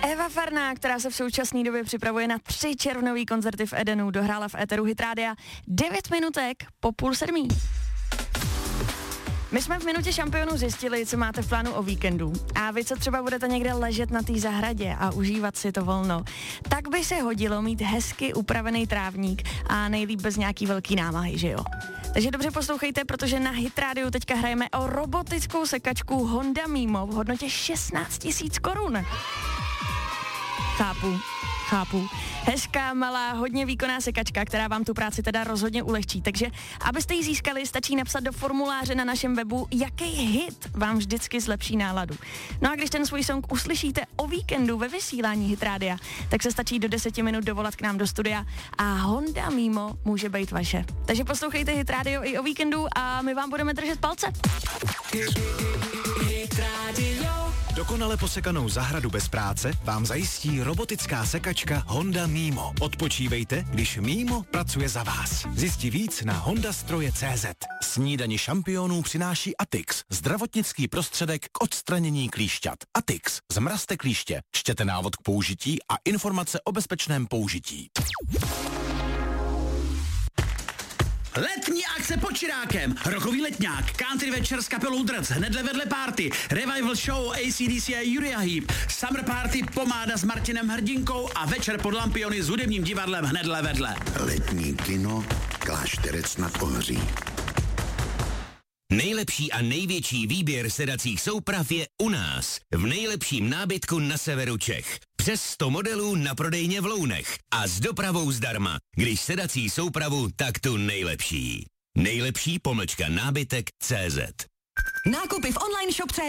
Eva Farná, která se v současné době připravuje na 3 červnový koncerty v Edenu, dohrála v éteru Hit Rádia 9 minutek po 6:30. My jsme v Minutě šampionů zjistili, co máte v plánu o víkendu. A vy, co třeba budete někde ležet na té zahradě a užívat si to volno, tak by se hodilo mít hezky upravený trávník a nejlíp bez nějaký velký námahy, že jo? Takže dobře poslouchejte, protože na Hit Rádiu teďka hrajeme o robotickou sekačku Honda Mimo v hodnotě 16 000 korun. Chápu. Hezká, malá, hodně výkonná sekačka, která vám tu práci teda rozhodně ulehčí. Takže abyste ji získali, stačí napsat do formuláře na našem webu, jaký hit vám vždycky zlepší náladu. No a když ten svůj song uslyšíte o víkendu ve vysílání Hit Rádia, tak se stačí do 10 minut dovolat k nám do studia a Honda Mimo může být vaše. Takže poslouchejte Hit Radio i o víkendu a my vám budeme držet palce. Hit Radio. Dokonale posekanou zahradu bez práce vám zajistí robotická sekačka Honda Mimo. Odpočívejte, když Mimo pracuje za vás. Zjistí víc na hondastroje.cz. Snídani šampionů přináší Atix, zdravotnický prostředek k odstranění klíšťat. Atix, zmrazte klíště, čtěte návod k použití a informace o bezpečném použití. Letní akce pod Čirákem, rokový letňák, country večer s kapelou Drc, hnedle vedle party, revival show AC/DC a Uriah Heep, summer party, pomáda s Martinem Hrdinkou a večer pod lampiony s hudebním divadlem hnedle vedle. Letní kino, Klášterec nad Ohří. Nejlepší a největší výběr sedacích souprav je u nás, v nejlepším nábytku na severu Čech. Přes 100 modelů na prodejně v Lounech a s dopravou zdarma. Když sedací soupravu, tak tu nejlepší. Nejlepší _nábytek.cz. Nákupy v online shop